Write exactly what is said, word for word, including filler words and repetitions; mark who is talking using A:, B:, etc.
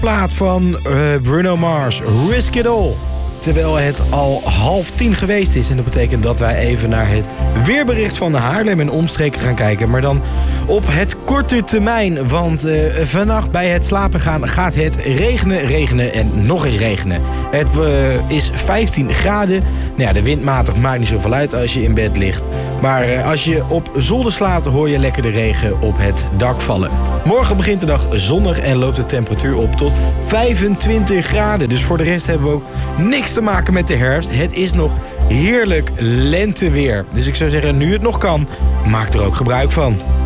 A: plaat van uh, Bruno Mars, Risk It All. Terwijl het al half tien geweest is. En dat betekent dat wij even naar het weerbericht van Haarlem en omstreken gaan kijken. Maar dan op het korte termijn. Want uh, vannacht bij het slapen gaan gaat het regenen, regenen en nog eens regenen. Het uh, is vijftien graden. Nou ja, de windmatig maakt niet zoveel uit als je in bed ligt. Maar uh, als je op zolder slaat hoor je lekker de regen op het dak vallen. Morgen begint de dag zonnig en loopt de temperatuur op tot vijfentwintig graden. Dus voor de rest hebben we ook niks te maken met de herfst. Het is nog heerlijk lenteweer. Dus ik zou zeggen, nu het nog kan, maak er ook gebruik van.